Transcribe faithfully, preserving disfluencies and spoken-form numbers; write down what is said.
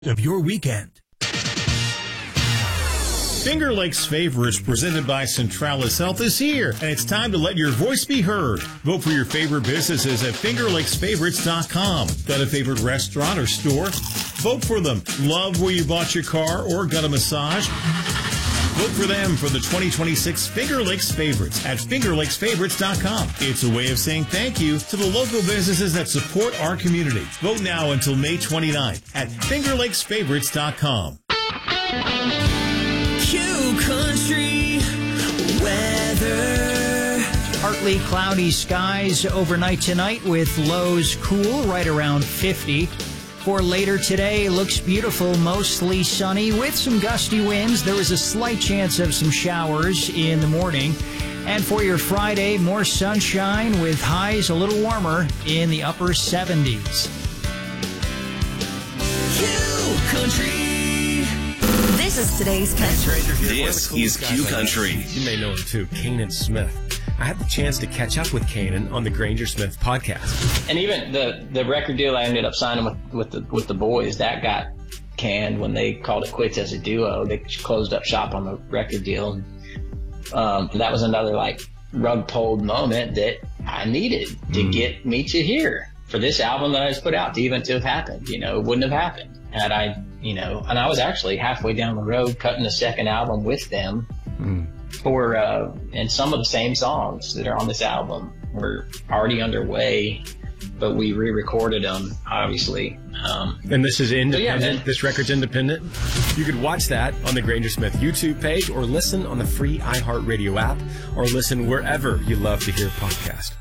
of your weekend. Finger Lakes Favorites, presented by Centralis Health, is here, and it's time to let your voice be heard. Vote for your favorite businesses at finger lakes favorites dot com. Got a favorite restaurant or store? Vote for them. Love where you bought your car or got a massage? Vote for them for the twenty twenty-six Finger Lakes Favorites at finger lakes favorites dot com. It's a way of saying thank you to the local businesses that support our community. Vote now until May twenty-ninth at finger lakes favorites dot com. Country weather. Partly cloudy skies overnight tonight with lows cool right around fifty. For later today, looks beautiful, mostly sunny with some gusty winds. There is a slight chance of some showers in the morning. And for your Friday, more sunshine with highs a little warmer in the upper seventies. Q Country. This is today's country. This is Q Country. You may know him too, Kanan Smith. I had the chance to catch up with Kanan on the Granger Smith podcast. And even the, the record deal I ended up signing with, with the with the boys, that got canned when they called it quits as a duo. They closed up shop on the record deal. Um, and that was another like rug pulled moment that I needed to mm. get me to here for this album that I just put out to even to have happened. You know, it wouldn't have happened had I, you know, and I was actually halfway down the road cutting a second album with them mm. for, uh, and some of the same songs that are on this album were already underway, but we re-recorded them, obviously. Um, and this is independent? Yeah, this record's independent? You could watch that on the Granger Smith YouTube page or listen on the free iHeartRadio app or listen wherever you love to hear podcasts.